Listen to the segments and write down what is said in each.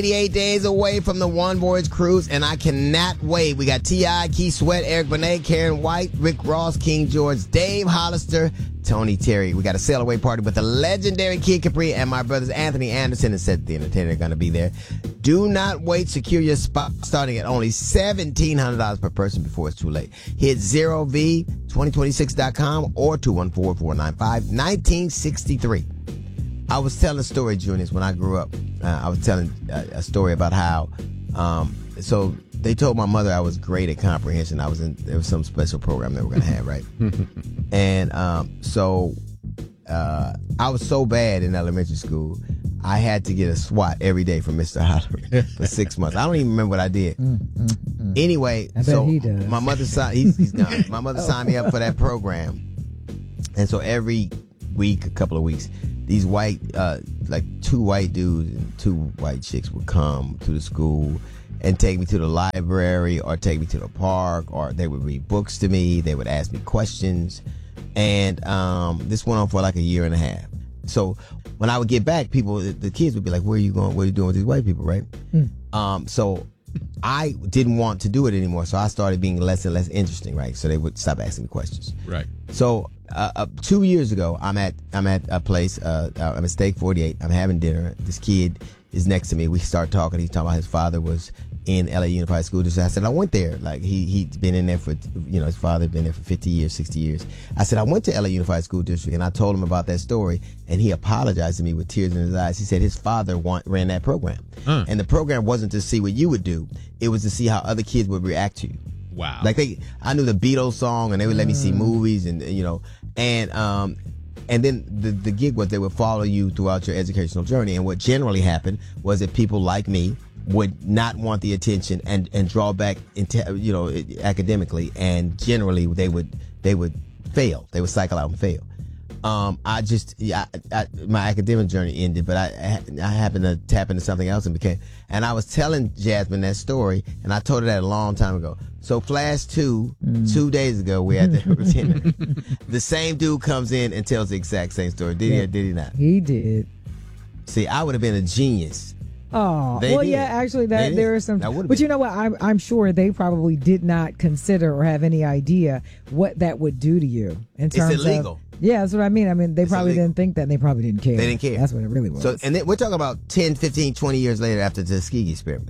88 days away from the One Voyage Cruise, and I cannot wait. We got T.I., Keith Sweat, Eric Benet, Karen White, Rick Ross, King George, Dave Hollister, Tony Terry. We got a sail away party with the legendary Kid Capri, and my brothers Anthony Anderson and Seth the Entertainer are going to be there. Do not wait. Secure your spot starting at only $1,700 per person before it's too late. Hit ZeroV2026.com or 214-495-1963. I was telling a story, Junius, when I grew up. I was telling a story about how, so they told my mother I was great at comprehension. There was some special program they were going to have, right? And so I was so bad in elementary school, I had to get a SWAT every day from Mr. Hollery for 6 months. I don't even remember what I did. Anyway, so he does. my mother signed, he's gone. My mother signed me up for that program. And so every week, a couple of weeks, these white, like 2 white dudes and 2 white chicks would come to the school and take me to the library or take me to the park, or they would read books to me. They would ask me questions. And this went on for like a year and a half. So when I would get back, the kids would be like, where are you going? What are you doing with these white people, right? So I didn't want to do it anymore. So I started being less and less interesting, right? So they would stop asking me questions. Right. So 2 years ago, I'm at a place. I'm at Steak 48. I'm having dinner. This kid is next to me. We start talking. He's talking about his father was in LA Unified School District. I said, I went there. Like he'd been in there for, his father had been there for 50 years, 60 years. I said, I went to LA Unified School District, and I told him about that story, and he apologized to me with tears in his eyes. He said his father ran that program. And the program wasn't to see what you would do. It was to see how other kids would react to you. Wow. Like I knew the Beatles song, and they would let me see movies, and then the gig was they would follow you throughout your educational journey. And what generally happened was that people like me would not want the attention and draw back academically, and generally they would fail. They would cycle out and fail. My academic journey ended, but I happened to tap into something else and I was telling Jasmine that story, and I told her that a long time ago. So flash 2 days ago, we had the dinner. The same dude comes in and tells the exact same story. Did he or did he not? He did. See, I would have been a genius. Oh, They well, did. yeah, actually, there is some. But been. you know what? I'm sure they probably did not consider or have any idea what that would do to you in terms It's illegal. of. Yeah, that's what I mean. They probably illegal. didn't think that. And they probably didn't care. They didn't care. That's what it really was. So, and then we're talking about 10, 15, 20 years later after the Tuskegee experiment.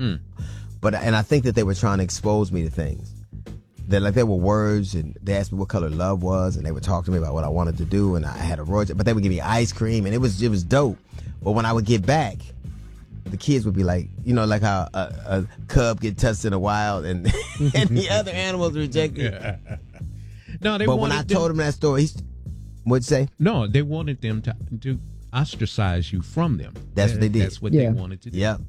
And I think that they were trying to expose me to things. There were words, and they asked me what color love was, and they would talk to me about what I wanted to do, and I had a road, but they would give me ice cream, and it was dope. But when I would get back, the kids would be like, like how a cub get touched in the wild and the other animals reject it. No, but when I told him that story, what'd you say? No, they wanted them to ostracize you from them. That's what they did. That's what they wanted to do. Yep.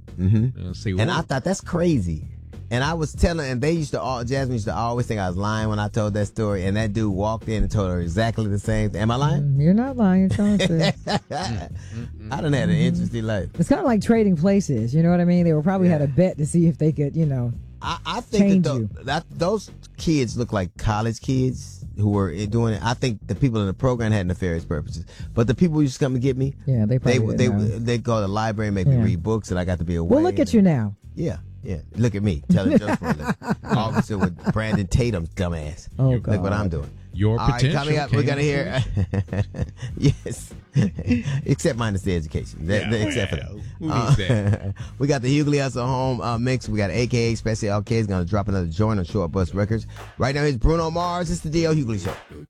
And I thought that's crazy. And I was telling, and Jasmine used to always think I was lying when I told that story. And that dude walked in and told her exactly the same thing. Am I lying? You're not lying. You're telling the truth. I done had an interesting life. It's kind of like trading places. You know what I mean? They were probably had a bet to see if they could, I think change that those kids look like college kids who were doing it. I think the people in the program had nefarious purposes, but the people who used to come and get me, they probably they go to the library and make me read books, and I got to be away. Well, look at you now. Yeah. Look at me telling jokes for a living. Officer with Brandon Tatum's dumbass. Oh, God. Look what I'm doing. Your potential. Right, coming up, we're gonna hear. Yes, except minus the education. Except for that. Who needs that? We got the Hughley Hustle Home mix. We got AKA Special LK is gonna drop another joint on Short Bus Records. Right now, here's Bruno Mars. It's the D.L. Hughley Show.